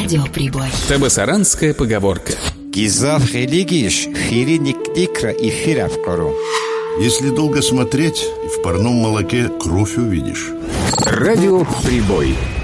Радиоприбой. Табасаранская поговорка. Если долго смотреть, в парном молоке кровь увидишь. Радиоприбой.